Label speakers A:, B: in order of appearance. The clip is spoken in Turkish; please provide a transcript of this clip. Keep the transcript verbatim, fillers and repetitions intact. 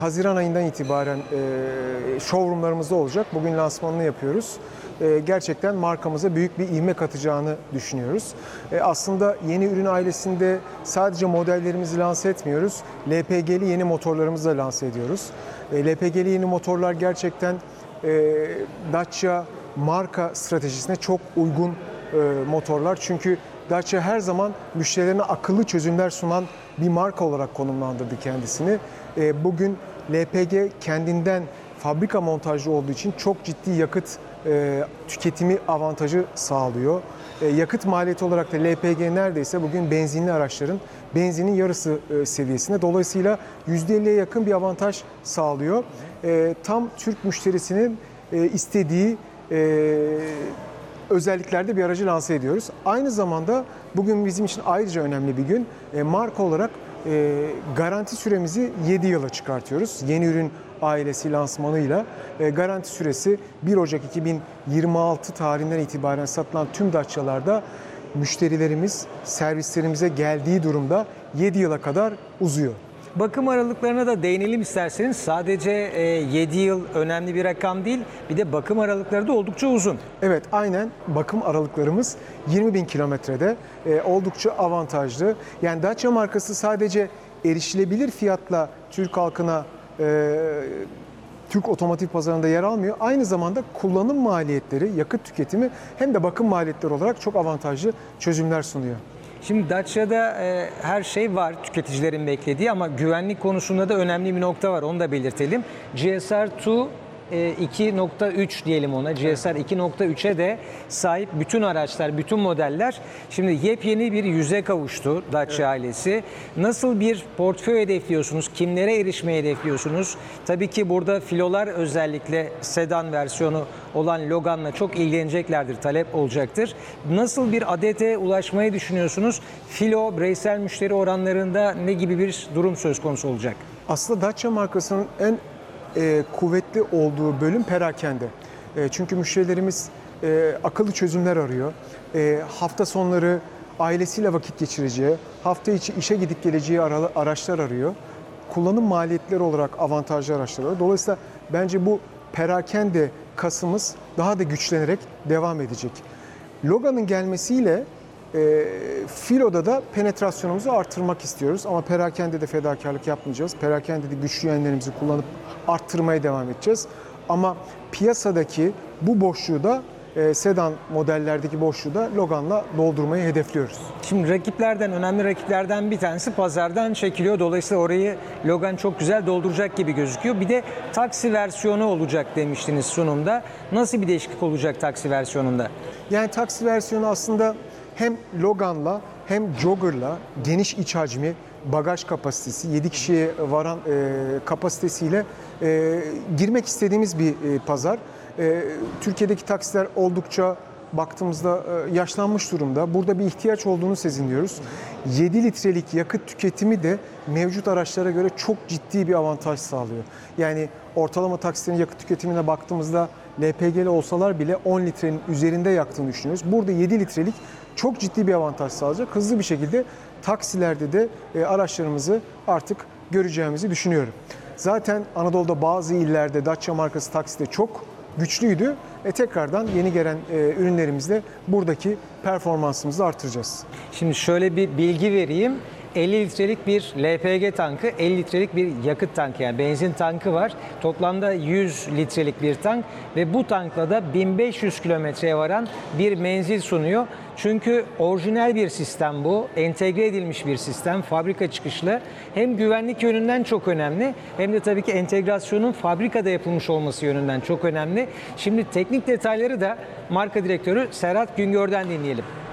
A: Haziran ayından itibaren e, showroomlarımızda olacak. Bugün lansmanını yapıyoruz. E, gerçekten markamıza büyük bir ivme katacağını düşünüyoruz. E, aslında yeni ürün ailesinde sadece modellerimizi lanse etmiyoruz. L P G'li yeni motorlarımızı da lanse ediyoruz. E, L P G'li yeni motorlar gerçekten e, Dacia marka stratejisine çok uygun e, motorlar. Çünkü Dacia her zaman müşterilerine akıllı çözümler sunan bir marka olarak konumlandırdı kendisini. E, bugün L P G kendinden fabrika montajlı olduğu için çok ciddi yakıt e, tüketimi avantajı sağlıyor. E, yakıt maliyeti olarak da L P G neredeyse bugün benzinli araçların benzinin yarısı e, seviyesinde. Dolayısıyla yüzde elliye yakın bir avantaj sağlıyor. E, tam Türk müşterisinin e, istediği e, özelliklerde bir aracı lanse ediyoruz. Aynı zamanda bugün bizim için ayrıca önemli bir gün. E, marka olarak e, garanti süremizi yedi yıla çıkartıyoruz. Yeni ürün ailesi lansmanıyla e, garanti süresi bir Ocak iki bin yirmi altı tarihinden itibaren satılan tüm Dacia'larda müşterilerimiz servislerimize geldiği durumda yedi yıla kadar uzuyor.
B: Bakım aralıklarına da değinelim isterseniz. Sadece yedi yıl önemli bir rakam değil, bir de bakım aralıkları da oldukça uzun.
A: Evet, aynen bakım aralıklarımız yirmi bin kilometrede e, oldukça avantajlı. Yani Dacia markası sadece erişilebilir fiyatla Türk halkına, e, Türk otomotiv pazarında yer almıyor. Aynı zamanda kullanım maliyetleri, yakıt tüketimi hem de bakım maliyetleri olarak çok avantajlı çözümler sunuyor.
B: Şimdi Dacia'da e, her şey var tüketicilerin beklediği ama güvenlik konusunda da önemli bir nokta var, onu da belirtelim. G S R iki iki nokta üç diyelim ona. G S R iki nokta üçe de sahip bütün araçlar, bütün modeller şimdi yepyeni bir yüze kavuştu Dacia evet. ailesi. Nasıl bir portföy hedefliyorsunuz? Kimlere erişmeyi hedefliyorsunuz? Tabii ki burada filolar özellikle sedan versiyonu olan Logan'la çok ilgileneceklerdir, talep olacaktır. Nasıl bir adete ulaşmayı düşünüyorsunuz? Filo, bireysel müşteri oranlarında ne gibi bir durum söz konusu olacak?
A: Aslında Dacia markasının en E, kuvvetli olduğu bölüm perakende. E, çünkü müşterilerimiz e, akıllı çözümler arıyor. E, hafta sonları ailesiyle vakit geçireceği, hafta içi işe gidip geleceği ara, araçlar arıyor. Kullanım maliyetleri olarak avantajlı araçlar arıyor. Dolayısıyla bence bu perakende kasımız daha da güçlenerek devam edecek. Logan'ın gelmesiyle E, Filo'da da penetrasyonumuzu artırmak istiyoruz ama perakende de fedakarlık yapmayacağız. Perakende de güçlü yönlerimizi kullanıp arttırmaya devam edeceğiz. Ama piyasadaki bu boşluğu da e, sedan modellerdeki boşluğu da Logan'la doldurmayı hedefliyoruz.
B: Şimdi rakiplerden, önemli rakiplerden bir tanesi pazardan çekiliyor. Dolayısıyla orayı Logan çok güzel dolduracak gibi gözüküyor. Bir de taksi versiyonu olacak demiştiniz sunumda. Nasıl bir değişiklik olacak taksi versiyonunda?
A: Yani taksi versiyonu aslında hem Logan'la hem Jogger'la geniş iç hacmi, bagaj kapasitesi, yedi kişiye varan e, kapasitesiyle e, girmek istediğimiz bir e, pazar. E, Türkiye'deki taksiler oldukça baktığımızda e, yaşlanmış durumda. Burada bir ihtiyaç olduğunu sezinliyoruz. yedi litrelik yakıt tüketimi de mevcut araçlara göre çok ciddi bir avantaj sağlıyor. Yani ortalama taksilerin yakıt tüketimine baktığımızda L P G'li olsalar bile on litrenin üzerinde yaktığını düşünüyoruz. Burada yedi litrelik çok ciddi bir avantaj sağlayacak. Hızlı bir şekilde taksilerde de e, araçlarımızı artık göreceğimizi düşünüyorum. Zaten Anadolu'da bazı illerde Dacia markası takside çok güçlüydü. E, tekrardan yeni gelen e, ürünlerimizle buradaki performansımızı artıracağız.
B: Şimdi şöyle bir bilgi vereyim. elli litrelik bir L P G tankı, elli litrelik bir yakıt tankı yani benzin tankı var. Toplamda yüz litrelik bir tank ve bu tankla da bin beş yüz kilometreye varan bir menzil sunuyor. Çünkü orijinal bir sistem bu, entegre edilmiş bir sistem, fabrika çıkışlı. Hem güvenlik yönünden çok önemli hem de tabii ki entegrasyonun fabrikada yapılmış olması yönünden çok önemli. Şimdi teknik detayları da marka direktörü Serhat Güngör'den dinleyelim.